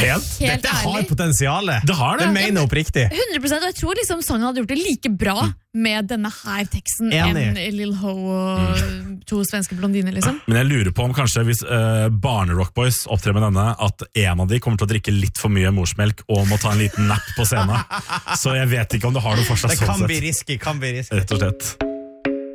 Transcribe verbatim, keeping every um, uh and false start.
Helt, helt Dette har ærlig. potensialet. Det har det. Det mener jeg oppriktig. hundre prosent, og jeg tror liksom sangen hadde gjort det like bra med denne her teksten Enig. enn Lil Ho og to svenske blondiner, liksom. Men jeg lurer på om kanskje hvis uh, Barne-Rockboys opptrer med denne, at en av de kommer til å drikke litt for mye morsmelk og må ta en liten napp på scenen. Så jeg vet ikke om det har noe for seg Det sånn kan sett. bli risky, kan bli risky. Rett og slett.